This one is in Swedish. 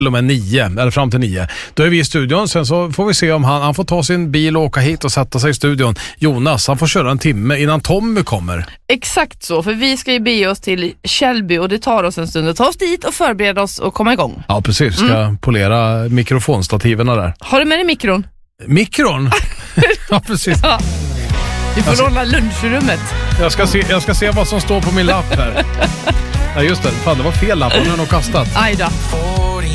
med 9, eller fram till 9. Då är vi i studion, sen så får vi se om han får ta sin bil och åka hit och sätta sig i studion. Jonas, han får köra en timme innan Tommy kommer. Exakt så, för vi ska ju bege oss till Källby och det tar oss en stund att ta oss dit och förbereda oss och komma igång. Ja, precis. Ska polera mikrofonstativerna där. Har du med dig mikron? Mikron? Ja, precis. Ja. Du får låna lunchrummet. Jag ska se vad som står på min lapp här. Ja, just det. Fan, det var fel lapp. Den har nog kastat. Aj då.